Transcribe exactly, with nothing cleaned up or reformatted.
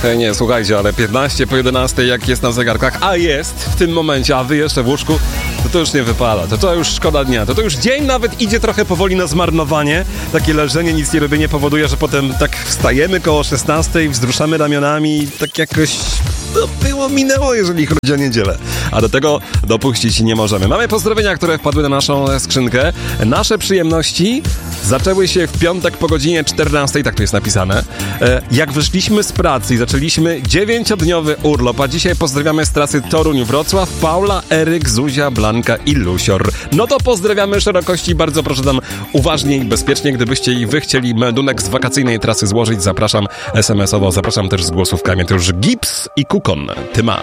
Hej, nie, słuchajcie, ale piętnaście po jedenastej jak jest na zegarkach, a jest w tym momencie, a wy jeszcze w łóżku, to to już nie wypada, to to już szkoda dnia, to to już dzień nawet idzie trochę powoli na zmarnowanie. Takie leżenie, nic nie robienie powoduje, że potem tak wstajemy koło szesnastej, wzruszamy ramionami, tak jakoś no, było, minęło, jeżeli chodzi o niedzielę. A do tego dopuścić nie możemy. Mamy pozdrowienia, które wpadły na naszą skrzynkę. Nasze przyjemności zaczęły się w piątek po godzinie czternastej, tak tu jest napisane. Jak wyszliśmy z pracy i zaczęliśmy dziewięciodniowy urlop, a dzisiaj pozdrawiamy z trasy Toruń-Wrocław Paula, Eryk, Zuzia, Blanka i Lusior. No to pozdrawiamy szerokości i bardzo proszę tam uważnie i bezpiecznie, gdybyście i wy chcieli meldunek z wakacyjnej trasy złożyć, zapraszam es em esowo, zapraszam też z głosówkami. To już Gips i Kukon. Ty masz.